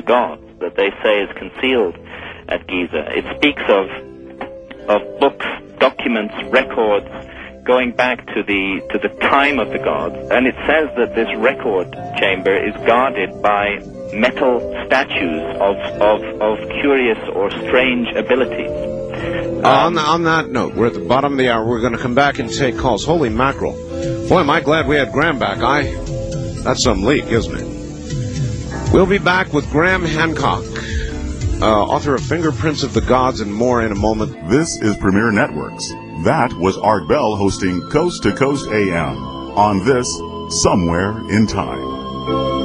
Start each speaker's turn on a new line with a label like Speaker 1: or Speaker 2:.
Speaker 1: gods that they say is concealed at Giza. It speaks of books, documents, records going back to the time of the gods, and it says that this record chamber is guarded by metal statues of curious or strange abilities.
Speaker 2: On that note, we're at the bottom of the hour. We're going to come back and take calls. Holy mackerel. Boy, am I glad we had Graham back. That's some leak, isn't it? We'll be back with Graham Hancock, author of Fingerprints of the Gods and more in a moment.
Speaker 3: This is Premier Networks. That was Art Bell hosting Coast to Coast AM on this Somewhere in Time.